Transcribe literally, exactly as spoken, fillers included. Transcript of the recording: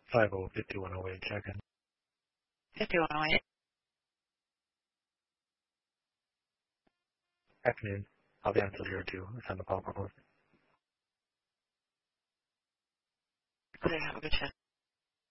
five oh fifty-one oh eight, check in. fifty-one oh eight. Afternoon. I'll be on until zero two. It's on the call report. Okay, have a good shift.